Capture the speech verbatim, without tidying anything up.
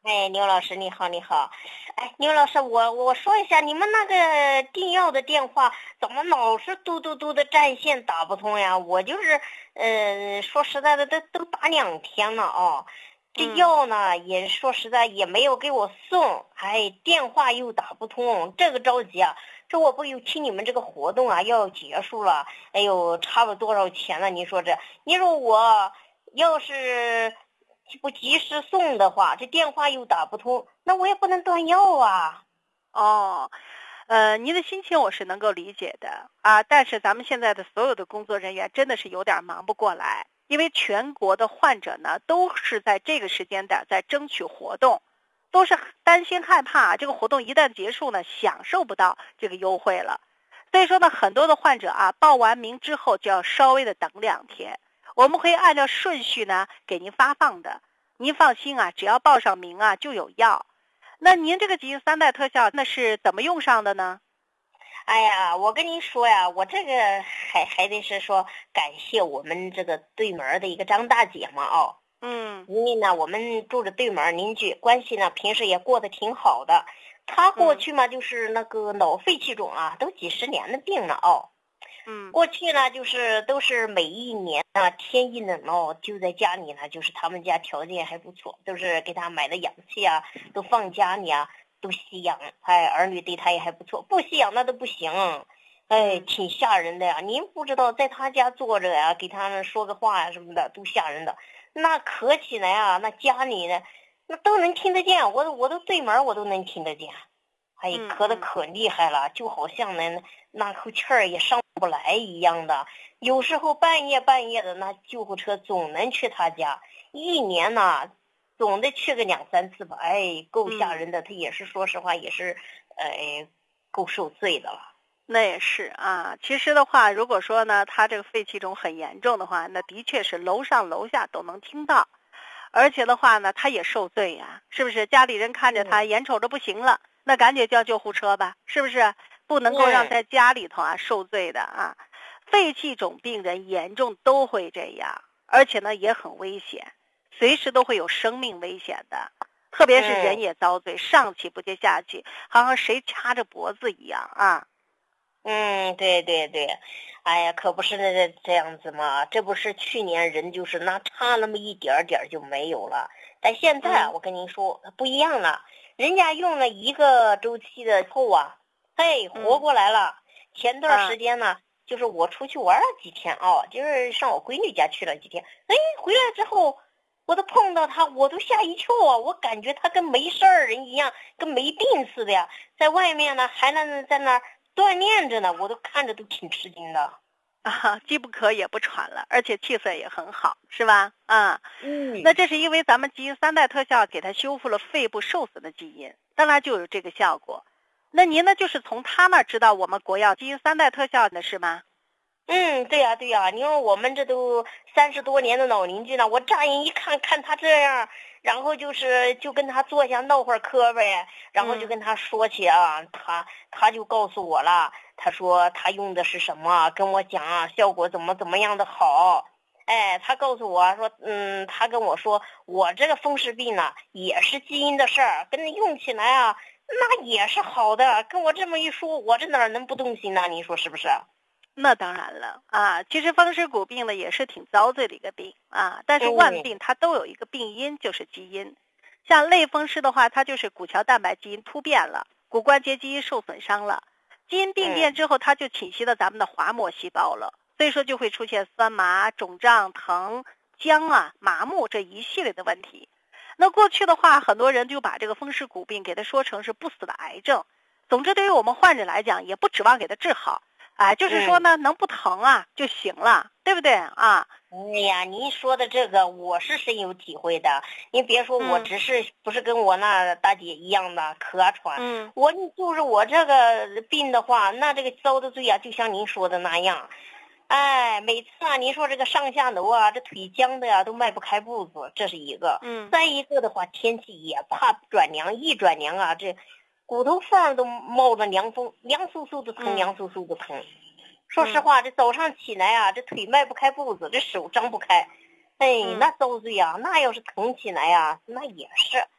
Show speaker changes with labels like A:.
A: 哎，牛老师你好，你好。哎，牛老师，我我说一下，你们那个订药的电话怎么老是嘟嘟嘟的占线打不通呀？我就是，嗯、说实在的，都都打两天了啊。这
B: 嗯
A: 药呢，也说实在也没有给我送，哎，电话又打不通，这个着急啊。这我不有听你们这个活动啊，要结束了，哎呦，差了多少钱了？你说这，你说我要是不及时送的话，这电话又打不通，那我也不能断药啊。
B: 哦，呃，您的心情我是能够理解的啊，但是咱们现在的所有的工作人员真的是有点忙不过来，因为全国的患者呢都是在这个时间点在争取活动，都是担心害怕这个活动一旦结束呢，享受不到这个优惠了。所以说呢，很多的患者啊，报完名之后就要稍微的等两天，我们会按照顺序呢给您发放的。您放心啊，只要报上名啊就有药。那您这个吉因三代特效那是怎么用上的呢？
A: 哎呀，我跟您说呀，我这个还还得是说感谢我们这个对门的一个张大姐嘛，哦，
B: 嗯
A: 因为呢，我们住着对门邻居，关系呢平时也过得挺好的。她过
B: 嗯
A: 去嘛就是那个脑肺气肿啊，都几十年的病了哦。
B: 嗯
A: 过去呢，就是都是每一年啊，天一冷哦，就在家里呢，就是他们家条件还不错，都是给他买的氧气啊，都放家里啊，都吸氧，哎，儿女对他也还不错，不吸氧那都不行，哎，
B: 嗯
A: 挺吓人的呀。您不知道，在他家坐着呀，给他们说个话呀什么的，都吓人的。那咳起来啊，那家里呢，那都能听得见，我我都对门我都能听得见。哎，咳得
B: 嗯嗯
A: 可厉害了，就好像呢那口气儿也上不来一样的。有时候半夜半夜的，那救护车总能去他家，一年呐，总得去个两三次吧。哎，够吓
B: 嗯，
A: 人的。他也是说实话，也是，呃，够受罪的了。
B: 那也是啊。其实的话，如果说呢，他这个肺气肿很严重的话，那的确是楼上楼下都能听到，而且的话呢，他也受罪呀，是不是？家里人看着他，
A: 嗯
B: 眼瞅着不行了，那赶紧叫救护车吧，是不是？不能够让
A: 嗯
B: 在家里头啊受罪的啊。肺气肿病人严重都会这样，而且呢也很危险，随时都会有生命危险的。特别是人
A: 嗯
B: 也遭罪，上气不接下气，好像谁掐着脖子一样啊。
A: 嗯，对对对，哎呀，可不是那个这样子嘛。这不是去年人就是那差那么一点点就没有了，但现在啊
B: 嗯
A: 我跟您说不一样了，人家用了一个周期的后啊，嘿，活
B: 嗯
A: 过来了。前段时
B: 啊
A: 间呢，就是我出去玩了几天啊，就是上我闺女家去了几天，哎，回来之后。我都碰到他，我都吓一跳啊！我感觉他跟没事儿人一样，跟没病似的呀，在外面呢还能在那儿锻炼着呢，我都看着都挺吃惊的。
B: 啊，既不咳也不喘了，而且气色也很好，是吧？啊，那
A: 嗯
B: 这是因为咱们基因三代特效给它修复了肺部受损的基因，当然就有这个效果。那您呢，就是从他那儿知道我们国药基因三代特效的是吗？
A: 嗯，对呀对呀，你说我们这都三十多年的老邻居了，我乍眼一看看他这样，然后就是就跟他坐下闹会儿嗑呗，然后就
B: 嗯
A: 跟他说起啊，他他就告诉我了，他说他用的是什么，跟我讲啊，效果怎么怎么样的好。哎，他告诉我说，嗯，他跟我说，我这个风湿病呢，也是基因的事儿，跟着用起来啊，那也是好的。跟我这么一说，我这哪能不动心呢？你说是不是？
B: 那当然了啊，其实风湿骨病呢也是挺遭罪的一个病啊，但是万
A: 嗯
B: 病它都有一个病因，就是基因。像类风湿的话，它就是骨桥蛋白基因突变了，骨关节基因受损伤了，基因病变
A: 嗯
B: 之后，它就侵袭了咱们的滑膜细胞了，所以说就会出现酸麻、肿胀、疼、僵啊、麻木这一系列的问题。那过去的话，很多人就把这个风湿骨病给它说成是不死的癌症。总之，对于我们患者来讲，也不指望给他治好。哎，就是说
A: 嗯。
B: 呢，能不疼啊就行了，对不对啊？
A: 哎呀，您说的这个我是深有体会的。您别说，我
B: 嗯
A: 只是不是跟我那大姐一样的咳喘，
B: 嗯
A: 我就是我这个病的话，那这个遭的罪啊，就像您说的那样。哎，每次啊，您说这个上下楼啊，这腿僵的呀，都迈不开步子，这是一个。
B: 嗯
A: 再一个的话，天气也怕转凉，一转凉啊，这骨头缝都冒着凉风，凉飕飕的疼，
B: 嗯
A: 凉飕飕的疼。说实
B: 嗯
A: 话，这早上起来啊，这腿迈不开步子，这手张不开，哎，
B: 嗯
A: 那遭罪呀！那要是疼起来呀，那也是。